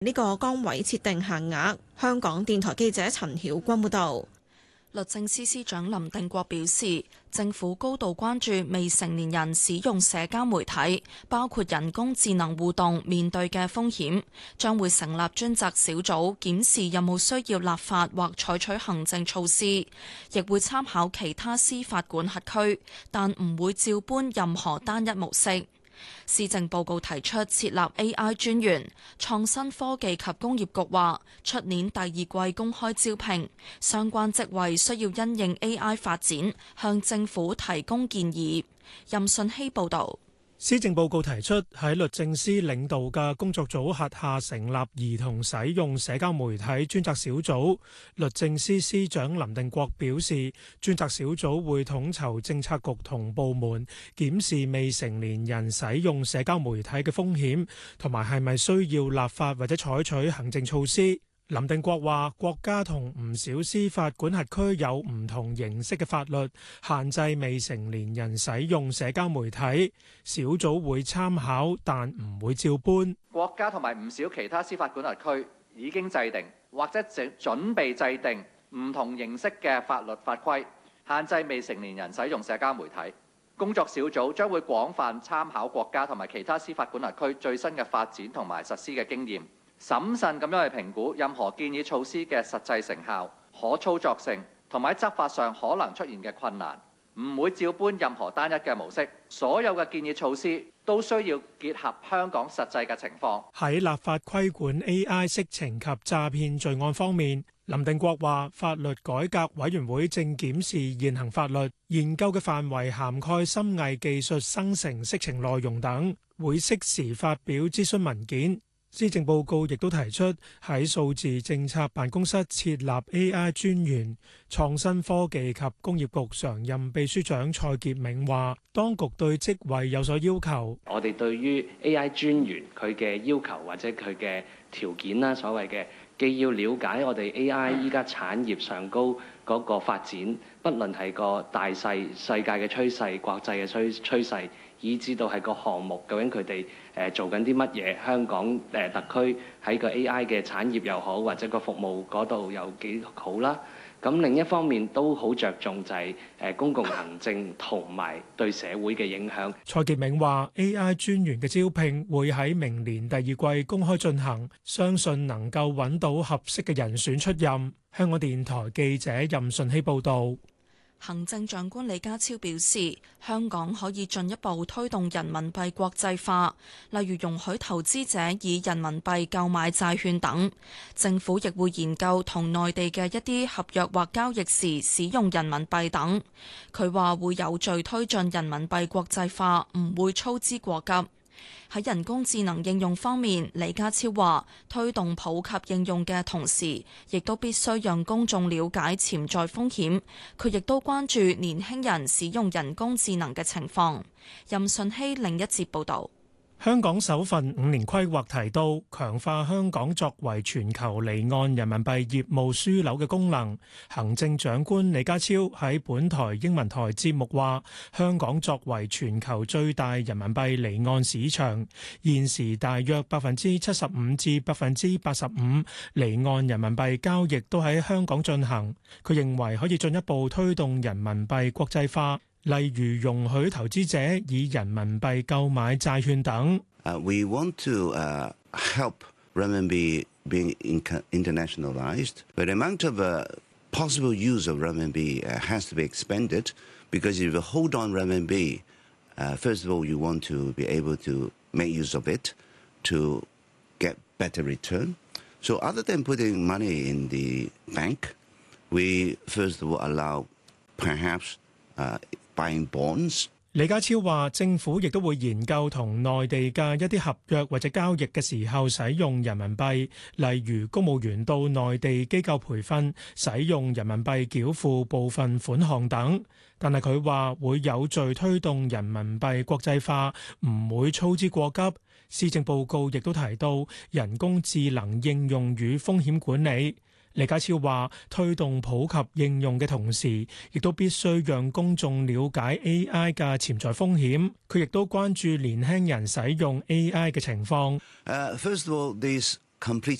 呢個崗位設定限額。香港電台記者陳曉君報導。 律政司司長林定國表示，政府高度關注未成年人使用社交媒體，包括人工智能互動面對嘅風險，將會成立專責小組檢視有冇需要立法或採取行政措施，亦會參考其他司法管轄區，但唔會照搬任何單一模式。施政報告提出設立 AI 專員，創新科技及工業局話，出年第二季公開招聘，相關職位需要因應 AI 發展，向政府提供建議。任信希報導。 施政報告提出喺律政司領導嘅工作組轄下成立兒童使用社交媒體專責小組。律政司司長林定國表示，專責小組會統籌政策局同部門檢視未成年人使用社交媒體嘅風險，同埋係咪需要立法或者採取行政措施。林定國話：國家同唔少司法管轄區有唔同形式嘅法律限制未成年人使用社交媒體，小組會參考，但唔會照搬。 國家同埋唔少其他司法管轄區已經制定或者準備制定唔同形式嘅法律法規，限制未成年人使用社交媒體。工作小組將會廣泛參考國家同埋其他司法管轄區最新嘅發展同埋實施嘅經驗，審慎咁樣去評估任何建議措施嘅實際成效、可操作性同埋執法上可能出現嘅困難，唔會照搬任何單一嘅模式。所有嘅建議措施都需要結合香港實際嘅情況。 喺立法規管 AI 色情及詐騙罪案方面，林定國話：法律改革委員會正檢視現行法律，研究嘅範圍涵蓋深偽技術生成色情內容等，會適時發表諮詢文件。施政報告亦都提出喺數字政策辦公室設立 AI 專員。創新科技及工業局常任秘書長蔡潔明話，當局對職位有所要求。 我哋對於 AI 專員佢嘅要求或者佢嘅條件啦，所謂嘅既要了解我哋 AI 依家產業上高嗰個發展，不論係個大勢、世界嘅趨勢、國際嘅趨勢，以至到係個項目究竟佢哋做緊啲乜嘢？香港特區喺個 AI 嘅產業又好，或者個服務嗰度有幾好啦。咁另一方面都好着重就係公共行政同埋對社會嘅影響。 蔡潔明話 AI 專員嘅招聘會喺明年第二季公開進行，相信能夠揾到合適嘅人選出任。香港電台記者任順希報導。 行政長官李家超表示，香港可以進一步推動人民幣國際化，例如容許投資者以人民幣購買債券等。政府亦會研究同內地嘅一啲合約或交易時使用人民幣等。佢話會有序推進人民幣國際化，唔會操之過急。喺人工智能應用方面，李家超話推動普及應用嘅同時，亦都必須讓公眾了解潛在風險。佢亦都關注年輕人使用人工智能嘅情況。任順熙另一節報導。 香港首份5年規劃提到，強化香港作為全球離岸人民幣業務樞紐嘅功能。行政長官李家超喺本台英文台節目話，香港作為全球最大人民幣離岸市場，現時大約75%至85%離岸人民幣交易都喺香港進行。佢認為可以進一步推動人民幣國際化。例如容許投資者以人民幣購買債券等。 We want to help renminbi being internationalized, but the amount of possible use of renminbi has to be expanded because if you hold on renminbi, first of all, you want to be able to make use of it to get better return. So other than putting money in the bank, we first of all allow perhaps buying bonds. 李家超話，政府亦都會研究同內地嘅一啲合約或者交易嘅時候使用人民幣，例如公務員到內地機構培訓，使用人民幣繳付部分款項等。但係佢話會有序推動人民幣國際化，唔會操之過急。施政報告亦都提到人工智能應用與風險管理。李家超話，推動普及應用嘅同時，亦都必須讓公眾了解 AI 嘅潛在風險。佢亦都關注年輕人使用 AI 嘅情況。 First of all, these complete